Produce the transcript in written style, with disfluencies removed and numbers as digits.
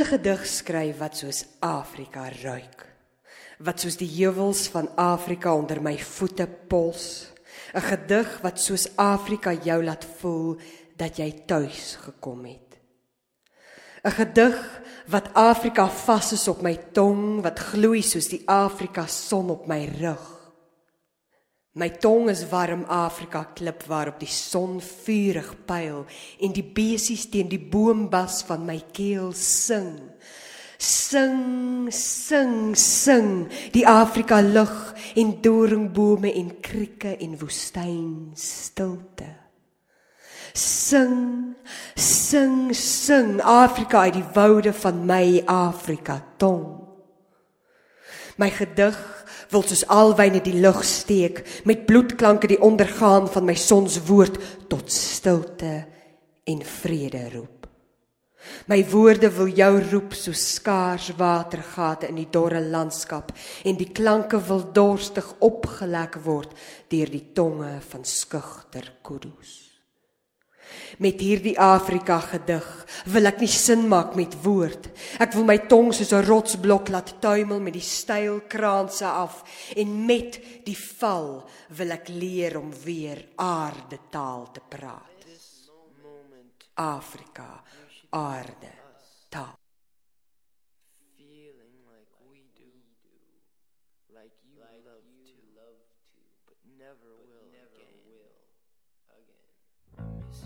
gedig skryf wat soos Afrika ruik, wat soos die heuwels van Afrika onder my voete pols, 'n gedig wat soos Afrika jou laat voel dat jy tuis gekom het. 'n Gedig wat Afrika vas is op my tong, wat gloei soos die Afrika son op my rug. My tong is warm Afrika klip waarop die son vurig pyl en die besies teen die boombas van my keel sing. Sing, sing, sing, die Afrika lug en doringbome en krieke en woestyn stilte. Sing, sing, sing, Afrika uit die woude van my Afrika tong. My gedig wil soos alwyne die lug steek, met bloedklanke die ondergaan van my sonswoord tot stilte en vrede roep. My woorde wil jou roep soos skaars watergate in die dorre landskap, en die klanke wil dorstig opgelek word deur die tonge van skugter kudus. Met hierdie Afrika gedig wil ek nie sin maak met woord. Ek wil my tong soos 'n rotsblok laat tuimel met die styl kraanse af, en met die val wil ek leer om weer aarde taal te praat. Afrika, aarde taal. Feeling like we do, like you love to, but never will again.